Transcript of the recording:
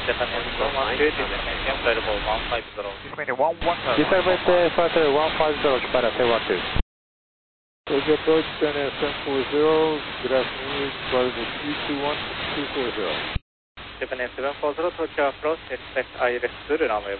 Japan Airport 120, descending flight level 150. Descending 110. Descending flight level 150, Japan Taiwan 2. Tokyo approach, Japan Air 740, good afternoon, flight level 321-240. Japan Air 740, Tokyo approach, expect ILS to runway